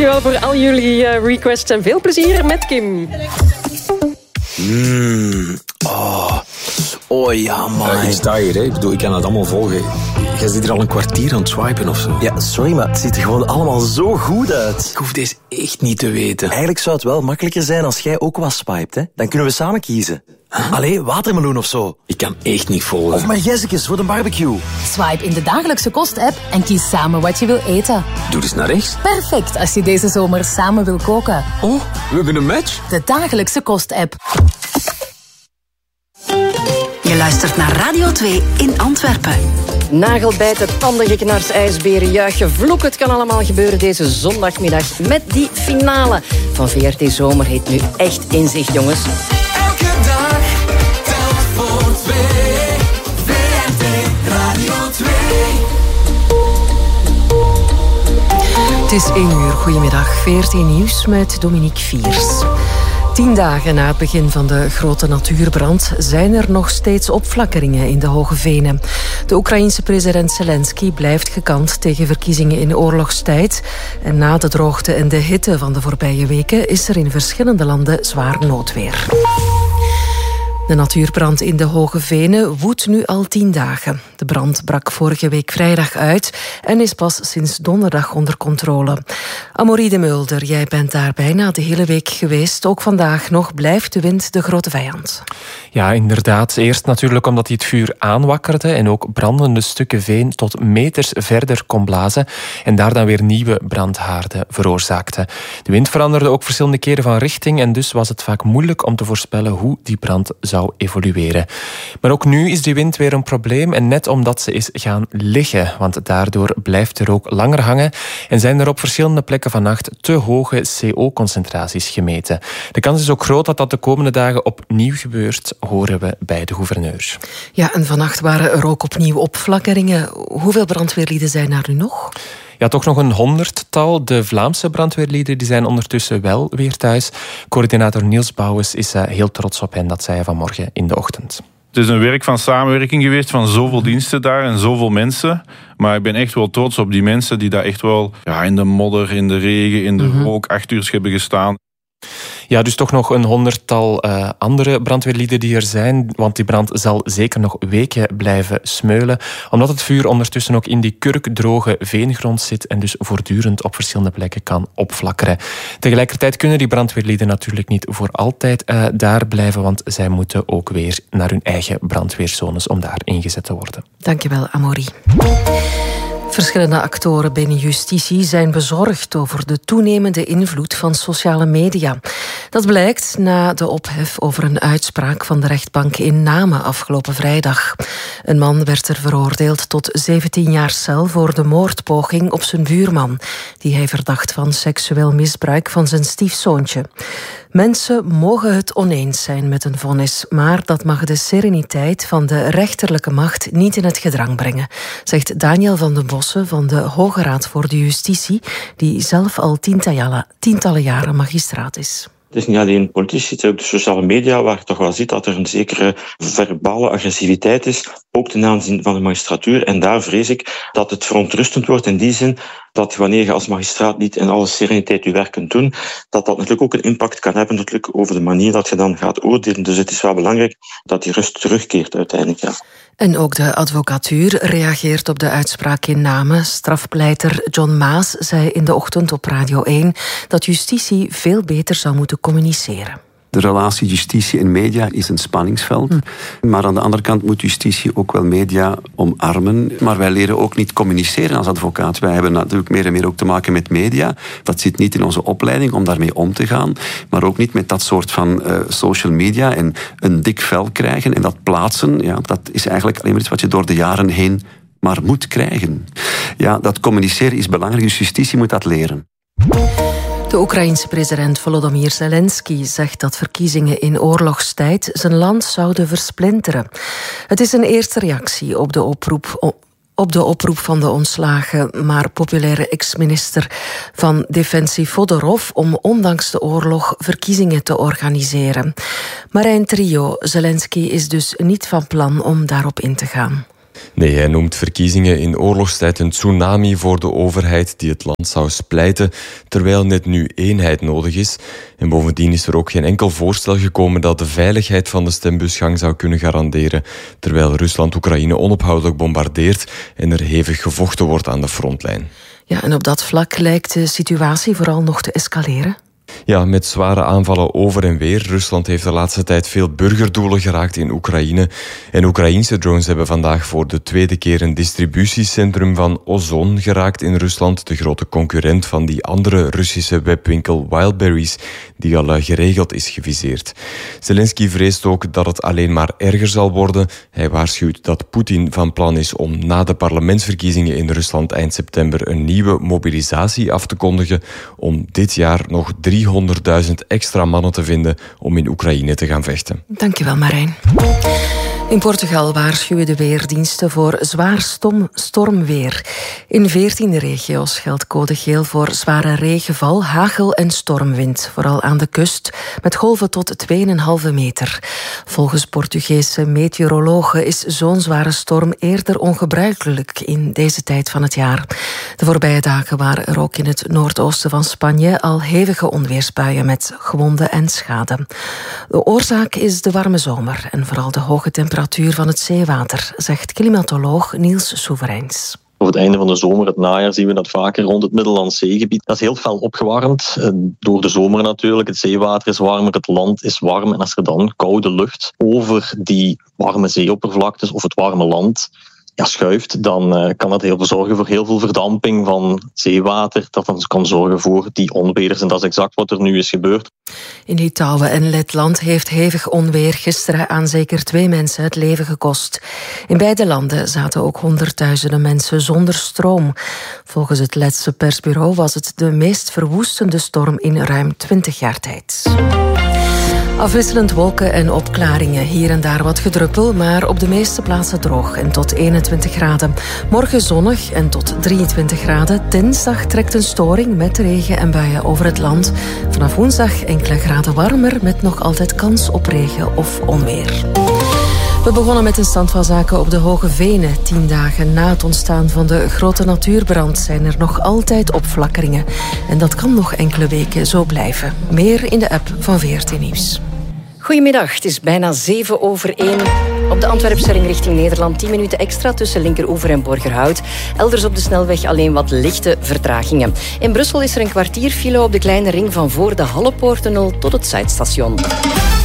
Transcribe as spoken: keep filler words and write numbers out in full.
Dankjewel voor al jullie uh, requests en veel plezier met Kim. Mm. Oh. Oh ja, man. Uh, ik sta hier, hè. Ik bedoel, ik kan het allemaal volgen. Jij zit hier al een kwartier aan het swipen of zo. Ja, sorry, maar het ziet er gewoon allemaal zo goed uit. Ik hoef deze echt niet te weten. Eigenlijk zou het wel makkelijker zijn als jij ook wat swipet, hè. Dan kunnen we samen kiezen. Huh? Allee, watermeloen of zo. Ik kan echt niet volgen. Of maar jessicus voor de barbecue. Swipe in de dagelijkse kost-app en kies samen wat je wil eten. Doe eens naar rechts. Perfect als je deze zomer samen wil koken. Oh, we hebben een match. De dagelijkse kost-app. Je luistert naar Radio twee in Antwerpen. Nagelbijten, tandengeknars, ijsberen, juichen, vloek. Het kan allemaal gebeuren deze zondagmiddag met die finale van V R T Zomer. Heet nu echt Inzicht, jongens. Elke dag telt voor twee. V R T Radio twee. Het is één uur. Goedemiddag. V R T Nieuws met Dominique Viers. Tien dagen na het begin van de grote natuurbrand zijn er nog steeds opflakkeringen in de Hoge Venen. De Oekraïense president Zelensky blijft gekant tegen verkiezingen in oorlogstijd. En na de droogte en de hitte van de voorbije weken is er in verschillende landen zwaar noodweer. De natuurbrand in de Hoge Venen woedt nu al tien dagen. De brand brak vorige week vrijdag uit en is pas sinds donderdag onder controle. Amorie de Mulder, jij bent daar bijna de hele week geweest. Ook vandaag nog blijft de wind de grote vijand. Ja, inderdaad. Eerst natuurlijk omdat hij het vuur aanwakkerde en ook brandende stukken veen tot meters verder kon blazen en daar dan weer nieuwe brandhaarden veroorzaakte. De wind veranderde ook verschillende keren van richting en dus was het vaak moeilijk om te voorspellen hoe die brand zou evolueren. Maar ook nu is die wind weer een probleem en net omdat ze is gaan liggen, want daardoor blijft de rook langer hangen en zijn er op verschillende plekken vannacht te hoge C O-concentraties gemeten. De kans is ook groot dat dat de komende dagen opnieuw gebeurt, horen we bij de gouverneur. Ja, en vannacht waren er ook opnieuw opflakkeringen. Hoeveel brandweerlieden zijn er nu nog? Ja, toch nog een honderdtal. De Vlaamse brandweerlieden die zijn ondertussen wel weer thuis. Coördinator Niels Bouwens is heel trots op hen, dat zei hij vanmorgen in de ochtend. Het is een werk van samenwerking geweest van zoveel diensten daar en zoveel mensen. Maar ik ben echt wel trots op die mensen die daar echt wel ja, in de modder, in de regen, in de mm-hmm. rook acht uur hebben gestaan. Ja, dus toch nog een honderdtal uh, andere brandweerlieden die er zijn. Want die brand zal zeker nog weken blijven smeulen. Omdat het vuur ondertussen ook in die kurkdroge veengrond zit en dus voortdurend op verschillende plekken kan opflakkeren. Tegelijkertijd kunnen die brandweerlieden natuurlijk niet voor altijd uh, daar blijven, want zij moeten ook weer naar hun eigen brandweerzones om daar ingezet te worden. Dankjewel, Amorie. Verschillende actoren binnen justitie zijn bezorgd over de toenemende invloed van sociale media. Dat blijkt na de ophef over een uitspraak van de rechtbank in Namen afgelopen vrijdag. Een man werd er veroordeeld tot zeventien jaar cel voor de moordpoging op zijn buurman, die hij verdacht van seksueel misbruik van zijn stiefzoontje. Mensen mogen het oneens zijn met een vonnis, maar dat mag de sereniteit van de rechterlijke macht niet in het gedrang brengen, zegt Daniel van den Bossen van de Hoge Raad voor de Justitie, die zelf al tientallen, tientallen jaren magistraat is. Het is niet alleen politici, het is ook de sociale media waar je toch wel ziet dat er een zekere verbale agressiviteit is, ook ten aanzien van de magistratuur. En daar vrees ik dat het verontrustend wordt in die zin dat wanneer je als magistraat niet in alle sereniteit je werk kunt doen, dat dat natuurlijk ook een impact kan hebben natuurlijk over de manier dat je dan gaat oordelen. Dus het is wel belangrijk dat die rust terugkeert uiteindelijk. Ja. En ook de advocatuur reageert op de uitspraak in Namen. Strafpleiter John Maas zei in de ochtend op Radio één dat justitie veel beter zou moeten communiceren. De relatie justitie en media is een spanningsveld. Hm. Maar aan de andere kant moet justitie ook wel media omarmen. Maar wij leren ook niet communiceren als advocaat. Wij hebben natuurlijk meer en meer ook te maken met media. Dat zit niet in onze opleiding om daarmee om te gaan. Maar ook niet met dat soort van uh, social media en een dik vel krijgen en dat plaatsen. Ja, dat is eigenlijk alleen maar iets wat je door de jaren heen maar moet krijgen. Ja, dat communiceren is belangrijk, dus justitie moet dat leren. De Oekraïense president Volodymyr Zelensky zegt dat verkiezingen in oorlogstijd zijn land zouden versplinteren. Het is een eerste reactie op de oproep, op de oproep van de ontslagen, maar populaire ex-minister van Defensie Fodorov om ondanks de oorlog verkiezingen te organiseren. Marijn Trio, Zelensky is dus niet van plan om daarop in te gaan. Nee, hij noemt verkiezingen in oorlogstijd een tsunami voor de overheid die het land zou splijten, terwijl net nu eenheid nodig is. En bovendien is er ook geen enkel voorstel gekomen dat de veiligheid van de stembusgang zou kunnen garanderen, terwijl Rusland Oekraïne onophoudelijk bombardeert en er hevig gevochten wordt aan de frontlijn. Ja, en op dat vlak lijkt de situatie vooral nog te escaleren. Ja, met zware aanvallen over en weer. Rusland heeft de laatste tijd veel burgerdoelen geraakt in Oekraïne. En Oekraïense drones hebben vandaag voor de tweede keer een distributiecentrum van Ozon geraakt in Rusland. De grote concurrent van die andere Russische webwinkel Wildberries, die al geregeld is geviseerd. Zelensky vreest ook dat het alleen maar erger zal worden. Hij waarschuwt dat Poetin van plan is om na de parlementsverkiezingen in Rusland eind september een nieuwe mobilisatie af te kondigen om dit jaar nog driehonderdduizend extra mannen te vinden om in Oekraïne te gaan vechten. Dankjewel, Marijn. In Portugal waarschuwen de weerdiensten voor zwaar stom stormweer. In veertien regio's geldt code geel voor zware regenval, hagel en stormwind. Vooral aan de kust, met golven tot twee komma vijf meter. Volgens Portugese meteorologen is zo'n zware storm eerder ongebruikelijk in deze tijd van het jaar. De voorbije dagen waren er ook in het noordoosten van Spanje al hevige onweersbuien met gewonden en schade. De oorzaak is de warme zomer en vooral de hoge temperatuur van het zeewater, zegt klimatoloog Niels Soevereins. Over het einde van de zomer, het najaar, zien we dat vaker rond het Middellandse Zeegebied. Dat is heel fel opgewarmd. Door de zomer natuurlijk. Het zeewater is warmer, het land is warm. En als er dan koude lucht over die warme zeeoppervlaktes of het warme land ja, schuift, dan uh, kan dat heel veel zorgen voor heel veel verdamping van zeewater. Dat dan kan zorgen voor die onweders. En dat is exact wat er nu is gebeurd. In Litouwen en Letland heeft hevig onweer gisteren aan zeker twee mensen het leven gekost. In beide landen zaten ook honderdduizenden mensen zonder stroom. Volgens het Letse persbureau was het de meest verwoestende storm in ruim twintig jaar tijd. Afwisselend wolken en opklaringen. Hier en daar wat gedruppel, maar op de meeste plaatsen droog en tot eenentwintig graden. Morgen zonnig en tot drieëntwintig graden. Dinsdag trekt een storing met regen en buien over het land. Vanaf woensdag enkele graden warmer met nog altijd kans op regen of onweer. We begonnen met een stand van zaken op de Hoge Venen. Tien dagen na het ontstaan van de grote natuurbrand zijn er nog altijd opflakkeringen. En dat kan nog enkele weken zo blijven. Meer in de app van V R T Nieuws. Goedemiddag, het is bijna zeven over één. Op de Antwerpse ring richting Nederland tien minuten extra tussen Linkeroever en Borgerhout. Elders op de snelweg alleen wat lichte vertragingen. In Brussel is er een kwartier file op de kleine ring van voor de Hallepoortunnel tot het Zuidstation.